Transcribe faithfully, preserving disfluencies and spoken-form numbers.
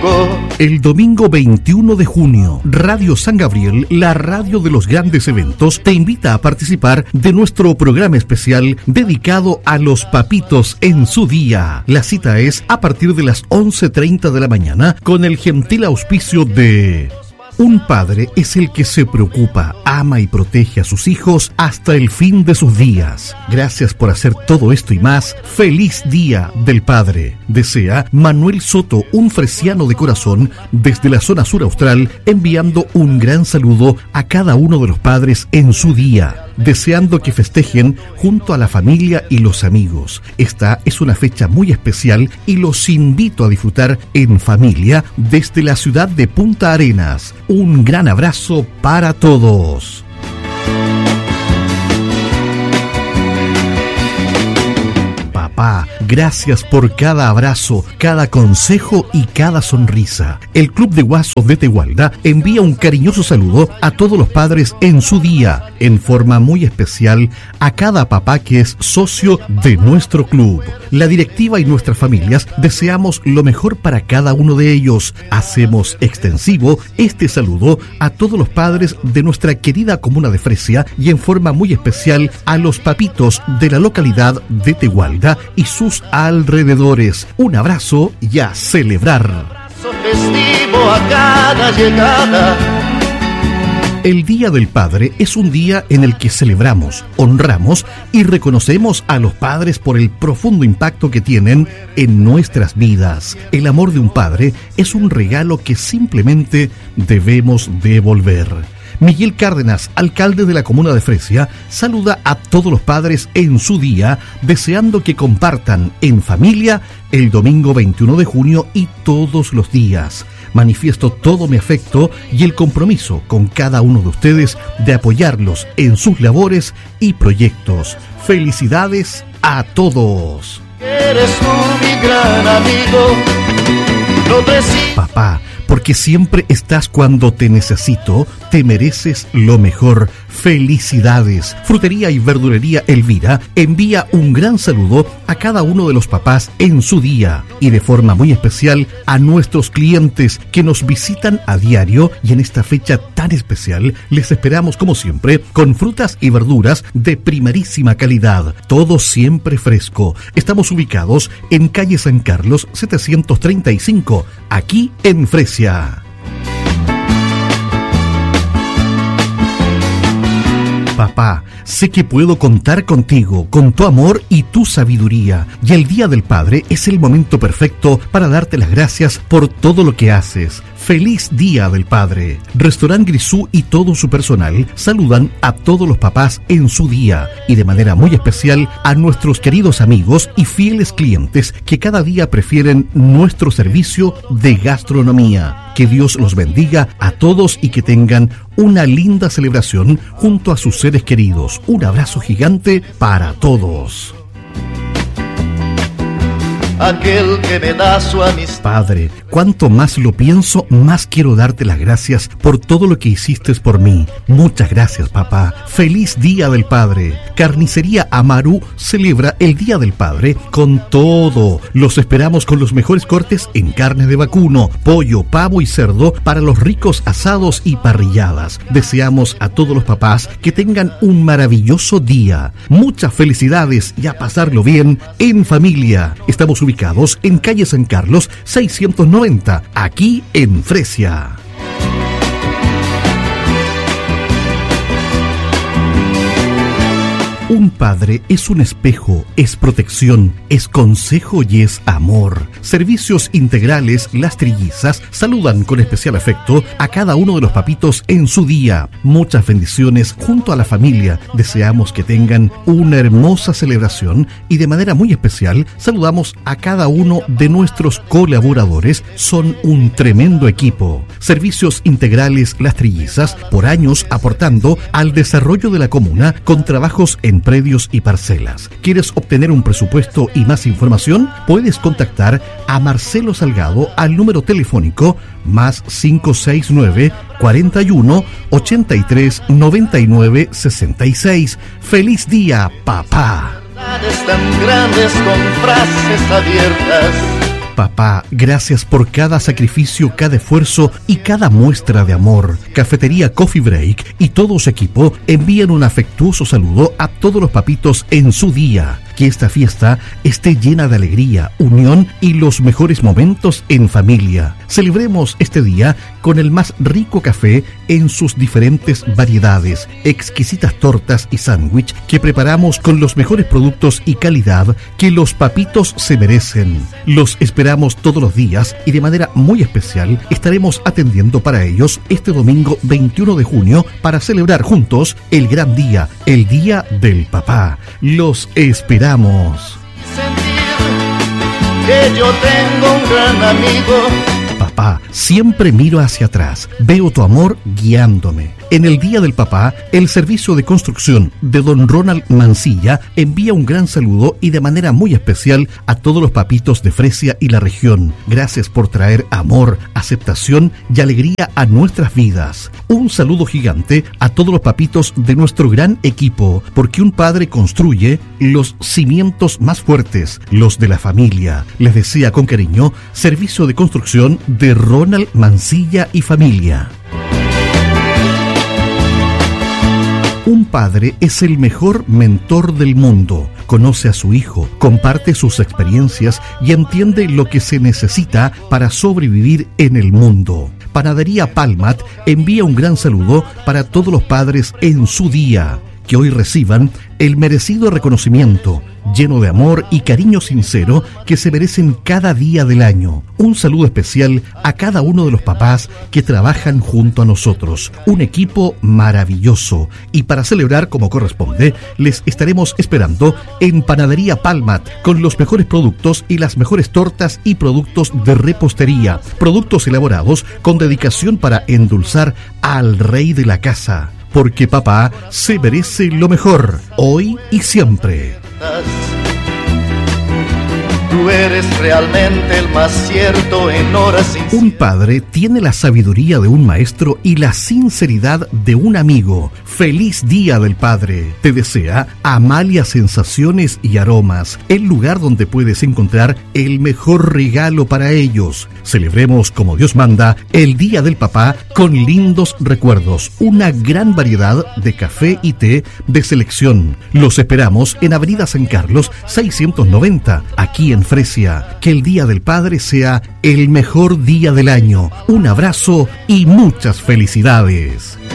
conmigo. El domingo veintiuno de junio, Radio San Gabriel, la radio de los grandes eventos, te invita a participar de nuestro programa especial dedicado a los papitos en su día. La cita es a partir de las once treinta de la mañana con el gentil auspicio de... Un padre es el que se preocupa, ama y protege a sus hijos hasta el fin de sus días. Gracias por hacer todo esto y más. ¡Feliz Día del Padre! Desea Manuel Soto, un fresiano de corazón, desde la zona sur austral, enviando un gran saludo a cada uno de los padres en su día, deseando que festejen junto a la familia y los amigos. Esta es una fecha muy especial y los invito a disfrutar en familia desde la ciudad de Punta Arenas. Un gran abrazo para todos. Papá, gracias por cada abrazo, cada consejo y cada sonrisa. El Club de Guasos de Tegualda envía un cariñoso saludo a todos los padres en su día, en forma muy especial a cada papá que es socio de nuestro club. La directiva y nuestras familias deseamos lo mejor para cada uno de ellos. Hacemos extensivo este saludo a todos los padres de nuestra querida comuna de Fresia y en forma muy especial a los papitos de la localidad de Tegualda y sus alrededores. Un abrazo y a celebrar. Festivo a cada llegada. El Día del Padre es un día en el que celebramos, honramos y reconocemos a los padres por el profundo impacto que tienen en nuestras vidas. El amor de un padre es un regalo que simplemente debemos devolver. Miguel Cárdenas, alcalde de la comuna de Fresia, saluda a todos los padres en su día, deseando que compartan en familia el domingo veintiuno de junio y todos los días. Manifiesto todo mi afecto y el compromiso con cada uno de ustedes de apoyarlos en sus labores y proyectos. Felicidades a todos. Eres tú mi gran amigo. No preciso. Papá, porque siempre estás cuando te necesito, te mereces lo mejor. Felicidades. Frutería y Verdulería Elvira envía un gran saludo a cada uno de los papás en su día y de forma muy especial a nuestros clientes que nos visitan a diario, y en esta fecha tan especial les esperamos como siempre con frutas y verduras de primerísima calidad, todo siempre fresco. Estamos ubicados en calle San Carlos setecientos treinta y cinco, aquí en Fresia. Papá, sé que puedo contar contigo, con tu amor y tu sabiduría, y el Día del Padre es el momento perfecto para darte las gracias por todo lo que haces. ¡Feliz Día del Padre! Restaurant Grisú y todo su personal saludan a todos los papás en su día y de manera muy especial a nuestros queridos amigos y fieles clientes que cada día prefieren nuestro servicio de gastronomía. Que Dios los bendiga a todos y que tengan una linda celebración junto a sus seres queridos. Un abrazo gigante para todos. Aquel que me da su amistad. Padre, cuanto más lo pienso, más quiero darte las gracias por todo lo que hiciste por mí. Muchas gracias, papá. Feliz Día del Padre. Carnicería Amaru celebra el Día del Padre con todo. Los esperamos con los mejores cortes en carne de vacuno, pollo, pavo y cerdo para los ricos asados y parrilladas. Deseamos a todos los papás que tengan un maravilloso día. Muchas felicidades y a pasarlo bien en familia. Estamos ubicados ubicados en calle San Carlos seiscientos noventa, aquí en Fresia. Un padre es un espejo, es protección, es consejo y es amor. Servicios Integrales Las Trillizas saludan con especial afecto a cada uno de los papitos en su día. Muchas bendiciones junto a la familia. Deseamos que tengan una hermosa celebración y de manera muy especial saludamos a cada uno de nuestros colaboradores. Son un tremendo equipo. Servicios Integrales Las Trillizas, por años aportando al desarrollo de la comuna con trabajos en predios y parcelas. ¿Quieres obtener un presupuesto y más información? Puedes contactar a Marcelo Salgado al número telefónico más cinco seis nueve, cuarenta y uno, ochenta y tres, noventa y nueve, sesenta y seis. ¡Feliz día, papá! Tan grandes con frases abiertas. Papá, gracias por cada sacrificio, cada esfuerzo y cada muestra de amor. Cafetería Coffee Break y todo su equipo envían un afectuoso saludo a todos los papitos en su día. Que esta fiesta esté llena de alegría, unión y los mejores momentos en familia. Celebremos este día con el más rico café en sus diferentes variedades, exquisitas tortas y sándwich que preparamos con los mejores productos y calidad que los papitos se merecen. Los esperamos todos los días y de manera muy especial estaremos atendiendo para ellos este domingo veintiuno de junio para celebrar juntos el gran día, el Día del Papá. Los esperamos. Sentir que yo tengo un gran amigo. Papá, siempre miro hacia atrás, veo tu amor guiándome. En el Día del Papá, el Servicio de Construcción de don Ronald Mancilla envía un gran saludo y de manera muy especial a todos los papitos de Fresia y la región. Gracias por traer amor, aceptación y alegría a nuestras vidas. Un saludo gigante a todos los papitos de nuestro gran equipo, porque un padre construye los cimientos más fuertes, los de la familia. Les desea con cariño Servicio de Construcción de Ronald Mancilla y familia. Un padre es el mejor mentor del mundo. Conoce a su hijo, comparte sus experiencias y entiende lo que se necesita para sobrevivir en el mundo. Panadería Palmat envía un gran saludo para todos los padres en su día. Que hoy reciban el merecido reconocimiento, lleno de amor y cariño sincero que se merecen cada día del año. Un saludo especial a cada uno de los papás que trabajan junto a nosotros. Un equipo maravilloso. Y para celebrar como corresponde, les estaremos esperando en Panadería Palmat con los mejores productos y las mejores tortas y productos de repostería. Productos elaborados con dedicación para endulzar al rey de la casa. Porque papá se merece lo mejor, hoy y siempre. Tú eres realmente el más cierto en horas inciertas. Un padre tiene la sabiduría de un maestro y la sinceridad de un amigo. ¡Feliz Día del Padre! Te desea Amalia Sensaciones y Aromas, el lugar donde puedes encontrar el mejor regalo para ellos. Celebremos como Dios manda el Día del Papá con lindos recuerdos, una gran variedad de café y té de selección. Los esperamos en Avenida San Carlos seiscientos noventa, aquí en Fresia. Que el Día del Padre sea el mejor día del año. Un abrazo y muchas felicidades.